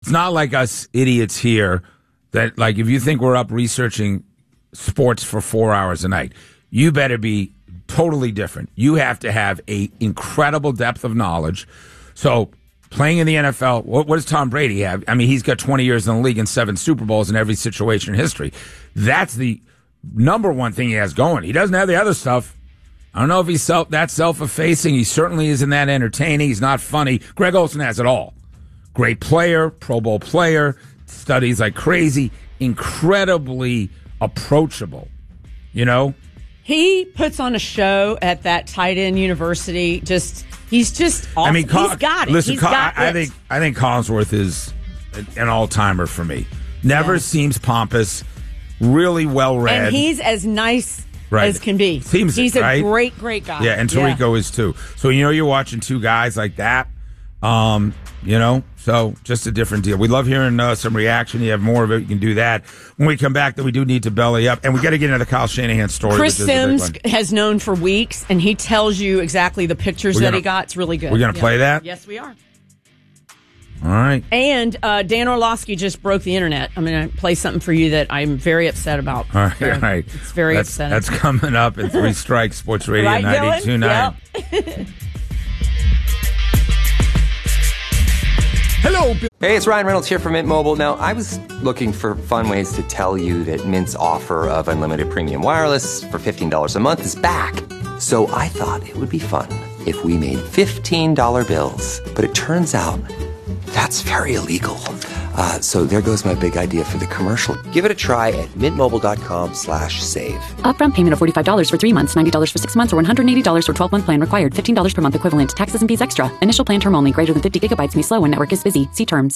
It's not like us idiots here that, like, if you think we're up researching sports for 4 hours a night, you better be totally different. You have to have a incredible depth of knowledge. So playing in the NFL, what does Tom Brady have? I mean, he's got 20 years in the league and 7 Super Bowls in every situation in history. That's the number one thing he has going. He doesn't have the other stuff. I don't know if he's that self-effacing. He certainly isn't that entertaining. He's not funny. Greg Olsen has it all. Great player, Pro Bowl player, studies like crazy, incredibly approachable, you know? He puts on a show at that tight end university. He's just awesome. I mean, he's got it. Listen, I think Collinsworth is an all-timer for me. Never seems pompous, really well-read. And he's as nice as can be. He's a great, great guy. Yeah, and Tirico is too. So, you're watching two guys like that. So just a different deal. We love hearing some reaction. You have more of it, you can do that. When we come back, then we do need to belly up. And we got to get into the Kyle Shanahan story. Chris Sims has known for weeks, and he tells you exactly the pictures that he got. It's really good. We're going to play that? Yes, we are. All right. And Dan Orlovsky just broke the internet. I'm going to play something for you that I'm very upset about. All right. It's very upsetting. That's coming up at 3 Strikes Sports Radio 92.9. Yep. Hello. Hey, it's Ryan Reynolds here from Mint Mobile. Now, I was looking for fun ways to tell you that Mint's offer of unlimited premium wireless for $15 a month is back. So I thought it would be fun if we made $15 bills. But it turns out that's very illegal. So there goes my big idea for the commercial. Give it a try at mintmobile.com/save. Upfront payment of $45 for 3 months, $90 for 6 months, or $180 for 12-month plan required. $15 per month equivalent. Taxes and fees extra. Initial plan term only. Greater than 50 gigabytes may slow when network is busy. See terms.